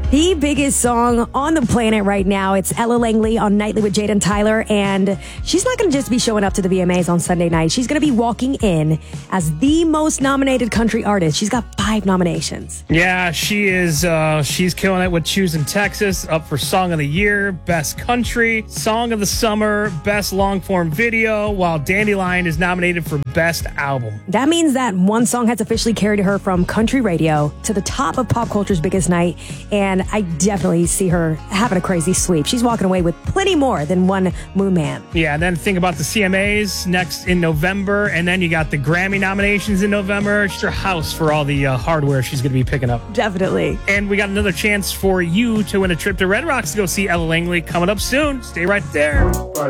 The biggest song on the planet right now. It's Ella Langley on Nightly with Jade and Tyler. And she's not going to just be showing up to the VMAs on Sunday night. She's going to be walking in as the most nominated country artist. She's got 5 nominations. Yeah, she is. She's killing it with Choosing Texas, up for Song of the Year, Best Country, Song of the Summer, Best Long-Form Video, while Dandelion is nominated for Best Album. That means that one song has officially carried her from country radio to the top of pop culture's biggest night. And I definitely see her having a crazy sweep. She's walking away with plenty more than one Moon Man. Yeah, and then think about the CMAs next in November, and then you got the Grammy nominations in November. It's her house for all the hardware she's going to be picking up. Definitely. And we got another chance for you to win a trip to Red Rocks to go see Ella Langley coming up soon. Stay right there.